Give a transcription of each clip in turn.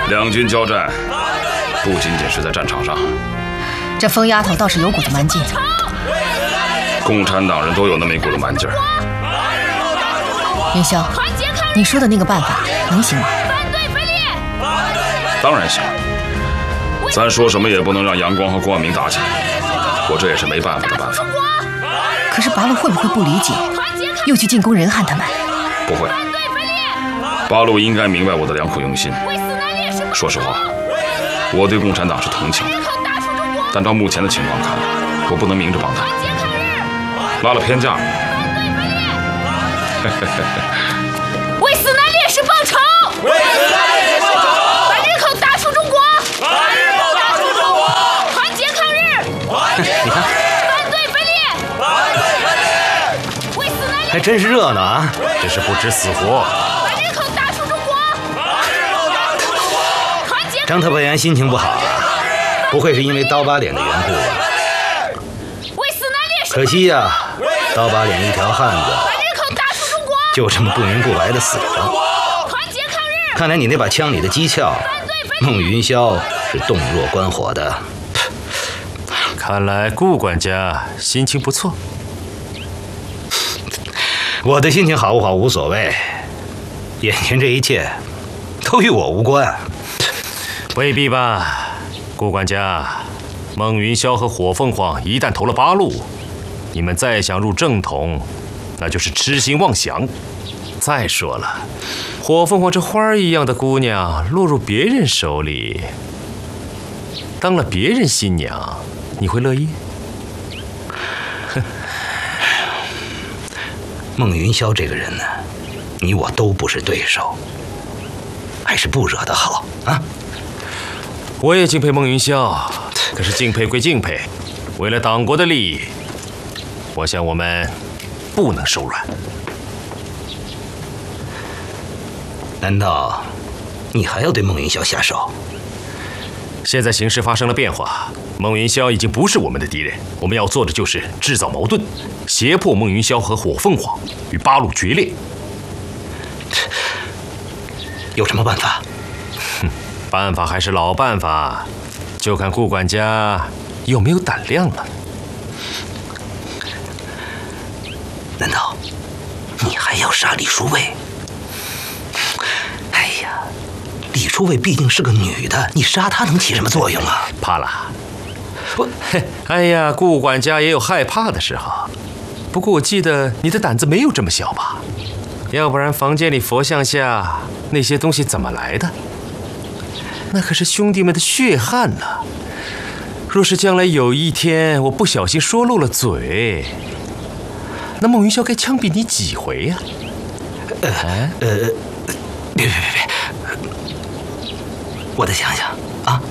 两军交战，不仅仅是在战场上。 这疯丫头倒是有股子蛮劲。 共产党人都有那么一股子蛮劲儿。 云霄，你说的那个办法能行吗？ 当然行。咱说什么也不能让阳光和郭万明打起来，我这也是没办法的办法。 可是八路会不会不理解，又去进攻任汉他们？ 不会。八路应该明白我的良苦用心。说实话，我对共产党是同情的，但照目前的情况看，我不能明着帮他，拉了偏架。 为死难烈士报仇！为死难烈士报仇！把日寇打出中国！把日寇打出中国！团结抗日！团结抗日！反对分裂！反对分裂！为死难烈士还真是热闹啊，只是不知死活。 把日寇打出中国！把日寇打出中国！团结！ 张特派员心情不好啊，不会是因为刀疤脸的缘故吧？ 为死难烈士！ 可惜呀，刀疤脸一条汉子。就这么不明不白的死了。看来你那把枪里的机鞘，孟云霄是洞若观火的。 看来顾管家心情不错。 我的心情好不好无所谓，眼前这一切都与我无关。 未必吧，顾管家。孟云霄和火凤凰一旦投了八路，你们再想入正统，那就是痴心妄想。再说了，火凤凰这花一样的姑娘落入别人手里，当了别人新娘，你会乐意？ 孟云霄这个人呢，你我都不是对手，还是不惹得好啊。 我也敬佩孟云霄，可是敬佩归敬佩，为了党国的利益，我想我们不能手软。 难道你还要对孟云霄下手？ 现在形势发生了变化，孟云霄已经不是我们的敌人，我们要做的就是制造矛盾，胁迫孟云霄和火凤凰与八路决裂。 有什么办法？ 办法还是老办法，就看顾管家有没有胆量了。 难道你还要杀李淑卫？哎呀，李淑卫毕竟是个女的，你杀她能起什么作用啊？ 怕了？哎呀，顾管家也有害怕的时候。不过我记得你的胆子没有这么小吧？要不然房间里佛像下那些东西怎么来的？那可是兄弟们的血汗呢。若是将来有一天我不小心说漏了嘴，那孟云霄该枪毙你几回呀？ 别，我再想想啊。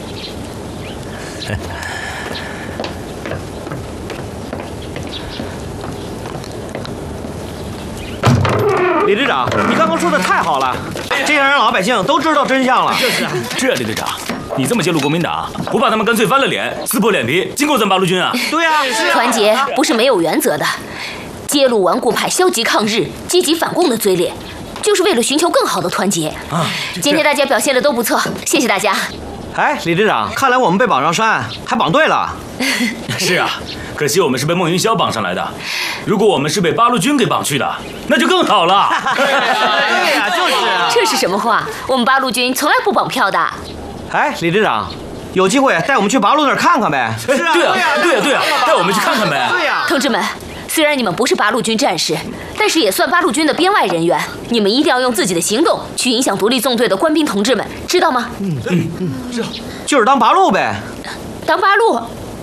李队长，你刚刚说的太好了，这样让老百姓都知道真相了。 就是啊，是啊，李队长，你这么揭露国民党，不怕他们干脆翻了脸，撕破脸皮，进攻咱八路军啊？ 对啊，是啊。 团结不是没有原则的，揭露顽固派消极抗日、积极反共的嘴脸，就是为了寻求更好的团结。今天大家表现的都不错，谢谢大家。 哎，李队长，看来我们被绑上山，还绑对了。 是啊，可惜我们是被孟云霄绑上来的，如果我们是被八路军给绑去的，那就更好了。 对呀，就是啊。 这是什么话？我们八路军从来不绑票的。 哎，李队长，有机会带我们去八路那儿看看呗。 是啊，对啊，带我们去看看呗。 对呀， 同志们，虽然你们不是八路军战士，但是也算八路军的编外人员，你们一定要用自己的行动去影响独立纵队的官兵同志们，知道吗？ 是，就是当八路呗。 当八路，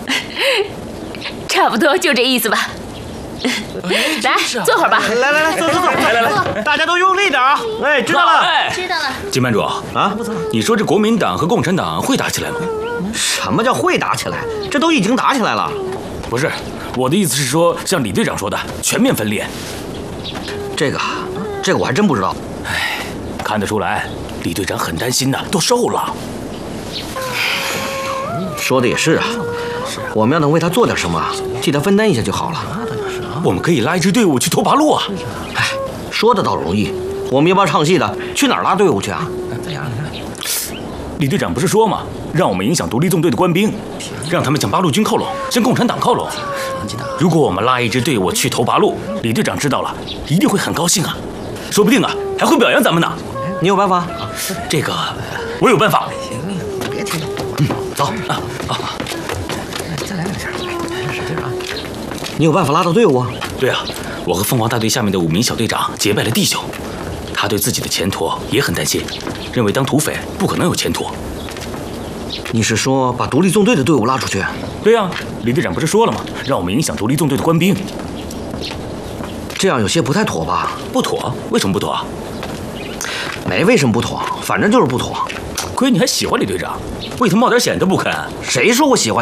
差不多就这意思吧。来，坐会儿吧。 来，坐，来，大家都用力点啊！哎，知道了， 知道了。 金班主啊，你说这国民党和共产党会打起来吗？ 什么叫会打起来？这都已经打起来了。 不是，我的意思是说，像李队长说的，全面分裂。 这个我还真不知道。 哎，看得出来，李队长很担心呐，都瘦了。 说的也是啊，我们要能为他做点什么，替他分担一下就好了。 我们可以拉一支队伍去投八路啊！ 哎，说的倒容易，我们要不要唱戏的去哪儿拉队伍去啊？ 李队长不是说吗？让我们影响独立纵队的官兵，让他们向八路军靠拢，向共产党靠拢。如果我们拉一支队伍去投八路，李队长知道了，一定会很高兴啊，说不定啊还会表扬咱们呢。 你有办法？ 这个我有办法。 别提了。走啊！再来两下，使劲啊！你有办法拉到队伍啊？ 对啊，我和凤凰大队下面的5名小队长结拜了弟兄，他对自己的前途也很担心，认为当土匪不可能有前途。 你是说把独立纵队的队伍拉出去？ 对啊，李队长不是说了吗？让我们影响独立纵队的官兵。 这样有些不太妥吧？ 不妥？为什么不妥？ 没为什么不妥，反正就是不妥。 亏你还喜欢李队长，为他冒点险都不肯。 谁说我喜欢？